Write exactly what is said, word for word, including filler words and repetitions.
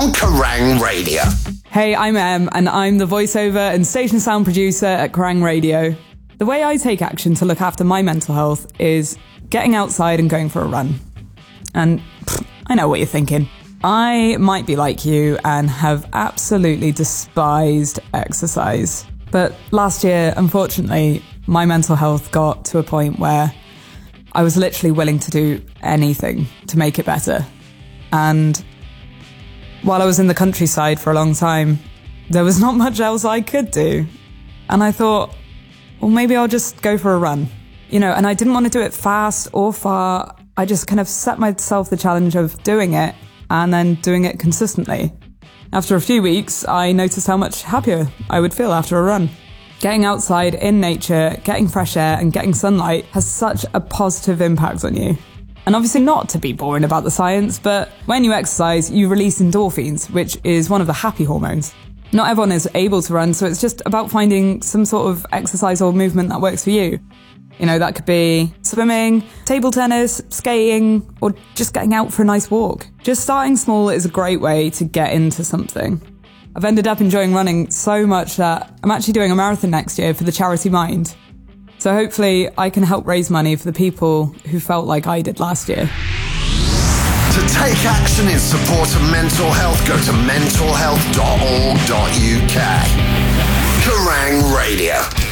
on Kerrang Radio. Hey, I'm Em, and I'm the voiceover and station sound producer at Kerrang Radio. The way I take action to look after my mental health is getting outside and going for a run. And pff, I know what you're thinking. I might be like you and have absolutely despised exercise. But last year, unfortunately, my mental health got to a point where I was literally willing to do anything to make it better. And while I was in the countryside for a long time, there was not much else I could do. And I thought, well, maybe I'll just go for a run. You know, and I didn't want to do it fast or far. I just kind of set myself the challenge of doing it and then doing it consistently. After a few weeks, I noticed how much happier I would feel after a run. Getting outside in nature, getting fresh air and getting sunlight has such a positive impact on you. And obviously not to be boring about the science, but when you exercise, you release endorphins, which is one of the happy hormones. Not everyone is able to run, so it's just about finding some sort of exercise or movement that works for you. You know, that could be swimming, table tennis, skating, or just getting out for a nice walk. Just starting small is a great way to get into something. I've ended up enjoying running so much that I'm actually doing a marathon next year for the charity Mind. So hopefully I can help raise money for the people who felt like I did last year. To take action in support of mental health, go to mental health dot org dot U K. Kerrang Radio.